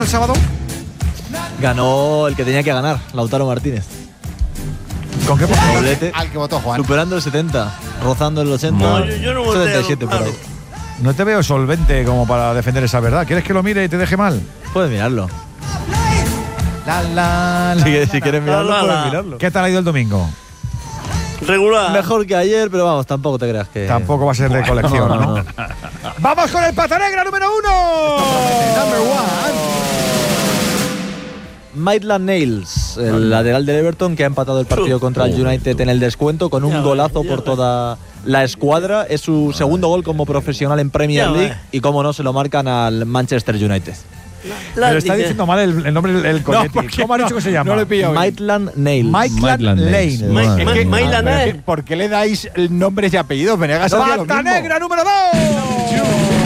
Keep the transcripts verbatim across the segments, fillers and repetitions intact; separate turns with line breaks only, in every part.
el sábado?
Ganó el que tenía que ganar, Lautaro Martínez.
¿Con qué
porcentaje?
Al que votó Juan.
Superando el setenta, rozando el ochenta.
No, yo, yo no voté
setenta y siete por ahí.
No te veo solvente como para defender esa verdad. ¿Quieres que lo mire y te deje mal?
Puedes mirarlo.
La, la, la,
Si,
la,
si
la,
quieres mirarlo,
la, la,
puedes
la.
mirarlo.
¿Qué tal ha ido el domingo?
Regular.
Mejor que ayer, pero vamos, tampoco te creas que…
Tampoco va a ser de colección,
no,
¿no?
no, no.
¡Vamos con el pata negra número uno! Number one.
Maitland Niles, el lateral del Everton, que ha empatado el partido contra el United en el descuento con un
Ya
golazo
va, ya
por
va.
toda la escuadra. Es su segundo gol como profesional en Premier
Ya va.
League y, como no, se lo marcan al Manchester United.
La-
Pero está
dice-
diciendo mal el, el nombre del el Coyetti.
porque
¿Cómo ha dicho
no-
que se llama?
no lo he pillado.
Maitland Niles.
Maitland
Maitland
Lane.
Niles.
Ma-
Es
Ma-
que-
Maitland
Pero
Niles.
que- ¿Por qué le dais nombres y apellidos? Venegas hacía lo
¡Pata
mismo.
negra número dos!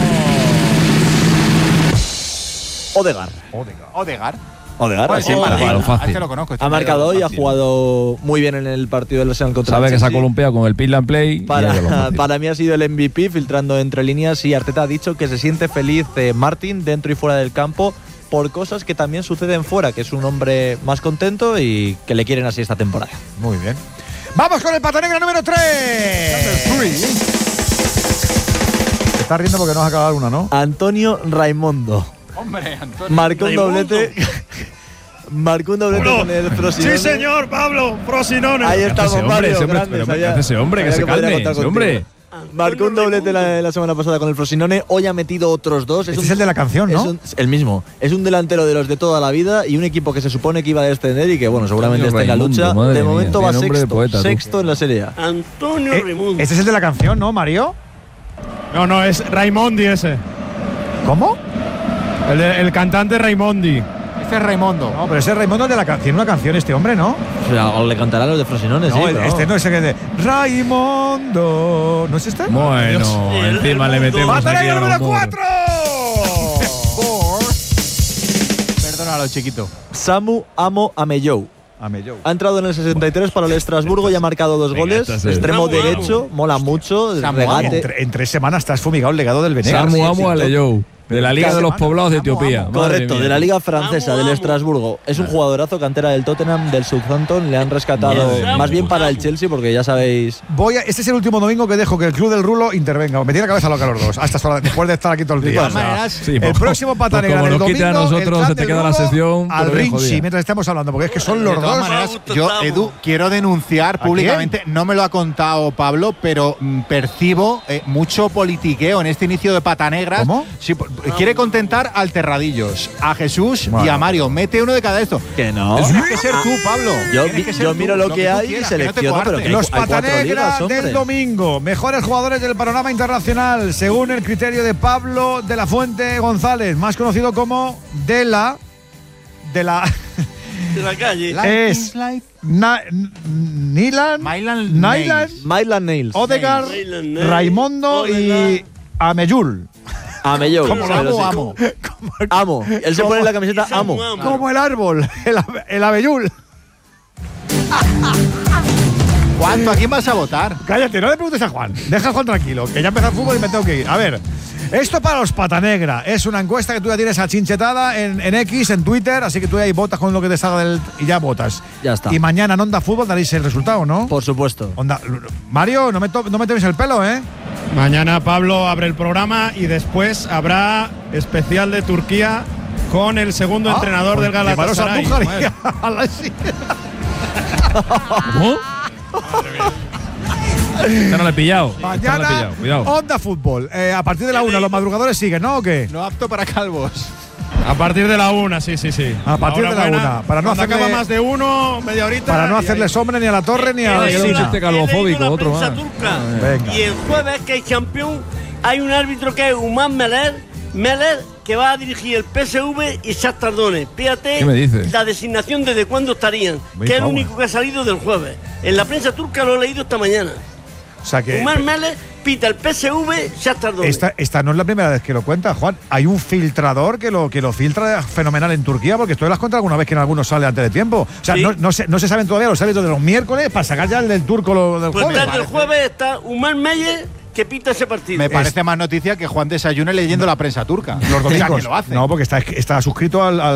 Odegaard.
Odegaard.
Odegaard.
Odegaard,
Pues
así
sí,
para-
fácil.
Claro, fácil.
A este lo conozco. este
ha
medio
marcado hoy, ha
fácil.
jugado muy bien en el partido del Arsenal contra
Sabe
el
que se ha
Chelsea.
columpiado con el Pill and Play. y
Para,
ya lo fácil.
para mí ha sido el M V P, filtrando entre líneas, y Arteta ha dicho que se siente feliz eh, Martin dentro y fuera del campo por cosas que también suceden fuera, que es un hombre más contento y que le quieren así esta temporada.
Muy bien. ¡Vamos con el pata negra número tres! Te estás riendo porque no has acabado una, ¿no?
Antonio Raimondo
Hombre, Antonio.
marcó un
Raimundo.
doblete. Marcó un doblete con el Frosinone.
Sí, señor, Pablo, Frosinone.
Ahí
¿Qué hace
estamos,
ese hombre?
Mario.
Ese hombre,
Grandes,
pero ¿qué
allá.
hace ese hombre? Que
Allá
se
podría
calme,
contar
ese
contigo.
hombre.
Marcó un doblete la, la semana pasada con el Frosinone. Hoy ha metido otros dos.
Este es el de la canción, ¿no?
Es un- el mismo. Es un delantero de los de toda la vida y un equipo que se supone que iba a descender y que, bueno, seguramente
Antonio
está en la lucha.
Raimundo, madre
De
mía,
momento
qué
va
nombre de
sexto.
poeta, tú.
Sexto en la Serie A.
Antonio
Eh,
Raimundo.
este es el de la canción, ¿no, Mario?
No, no, es Raimondi ese.
¿Cómo?
El, de- el cantante Raimondi.
Este es Raimondo.
No, pero ese es Raimundo de la canción. Una canción este hombre, ¿no?
O sea, o le cantarán los de Frosinone, sí.
No, el-
pero
este
vamos.
no es el que es de
Raimundo.
¿No es este?
Bueno,
El-
encima
el
le
mundo.
metemos
¡Pata
aquí
negra
a
número
los moros.
cuatro!
Perdónalo, chiquito.
Samu Amo Amellou.
Amellou.
Ha entrado en el sesenta y tres para el Estrasburgo y ha marcado dos
Venga,
goles.
esta es el-
Extremo
Samu Amo.
derecho, mola mucho.
Samu
Regate.
En, tre- en tres semanas estás fumigado el legado del Venegas.
Samu
sí,
Amo
sí,
Aleyou, de la Liga de los Poblados de
Samu Amo.
Etiopía. Madre
Correcto,
mía.
de la Liga Francesa,
Amo,
del
amo.
Estrasburgo. Es un jugadorazo, cantera del Tottenham, del Southampton. Le han rescatado
Bien.
más bien para el
Amo.
Chelsea, porque ya sabéis.
Voy a, este es el último domingo que dejo que el Club del Rulo intervenga. Me tiene la cabeza loca los dos. Hasta sola- después de estar aquí todo el
De
día.
todas
O sea,
maneras,
Sí,
el
pues,
próximo pata
pues
negra
como
del
nos quita a
domingo, el
nosotros,
clan
se te
del
queda la
Rulo
sección,
al
pero bien
Rinchi,
jodida.
mientras estamos hablando, porque es que son los
de todas
dos.
maneras,
Gusto
yo,
estamos.
Edu, quiero denunciar
quién?
públicamente, no me lo ha contado Pablo, pero mm, percibo eh, mucho politiqueo en este inicio de Pata Negras.
¿Cómo?
Sí, po- quiere contentar al Terradillos, a Jesús y
Bueno.
a Mario. Mete uno de cada esto.
Que no.
Tienes que ser tú, Pablo.
Yo,
Tienes
vi-
que ser
yo
tú,
miro lo que
tú
hay y
quieras, que no te
selecciono, pero
coartes.
que hay,
Los
hay cuatro
pata negra
ligas, hombre.
del domingo, mejores jugadores del panorama internacional, según el criterio de Pablo de la Fuente González, más conocido como de la de la
De la calle.
Life
es
is life.
Na- N- Nilan,
Maitland
Nyland,
Niles.
Maitland Niles.
Odegaard,
Maitland Niles,
Raimondo y
Odegaard.
Amellul.
Amellou.
Como lo
pero
amo,
sí.
amo.
Amo. Él se pone en la camiseta
Y Samu
Amo.
Amo.
Como el árbol, el, ave- el abellul.
¿Cuánto? ¿A quién vas a votar?
Cállate, no le preguntes a Juan. Deja a Juan tranquilo, que ya empezó el fútbol y me tengo que ir. A ver, esto para los pata negra es una encuesta que tú ya tienes achinchetada en, en X, en Twitter, así que tú ahí votas con lo que te salga del, y ya votas.
Ya está.
Y mañana en Onda Fútbol daréis el resultado, ¿no?
Por supuesto.
Onda, Mario, no me, to- no me tomes el pelo, ¿eh?
Mañana Pablo abre el programa y después habrá especial de Turquía con el segundo entrenador del
Llevaros a
Galatasaray.
Andújar y
Bueno,
a la- sí.
¿Cómo? Esta no la he pillado. Esta no la he
Mañana,
pillado. Cuidado.
Onda Fútbol. Eh, a partir de la una, los madrugadores siguen, ¿no? ¿O qué?
No apto para calvos.
a partir de la una, sí, sí, sí.
A partir de la
Hora buena.
una, para no
Cuando
hacerle-
acaba más de uno, media horita.
Para no
y
hacerle
ahí.
sombra ni a la torre ni a
Ahora
la
queda un
esquina.
chiste
He leído
calvofóbico,
la
otro
prensa
más.
turca.
Venga.
Y el jueves, que hay campeón, hay un árbitro que es Umán Meler, Meler, que va a dirigir el P S V y Shakhtar Donetsk. Fíjate
¿Qué me dices?
la designación desde cuándo estarían,
Muy
que es el
favor.
único que ha salido del jueves. En la prensa turca lo he leído esta mañana.
O sea que
Umán Meler pita el P S V, Shakhtar Donetsk.
esta, esta no es la primera vez que lo cuenta, Juan. Hay un filtrador que lo, que lo filtra fenomenal en Turquía, porque esto lo has contado alguna vez que en algunos sale antes de tiempo. O sea,
Sí.
no, no, se, no se saben todavía los hábitos de los miércoles para sacar ya el del turco lo del
Pues
jueves.
desde el jueves está Umán Meyer que pita ese partido.
Me parece más noticia que Juan desayune leyendo la prensa turca.
Los domingos.
O sea, que lo hace.
No, porque está, está suscrito al, al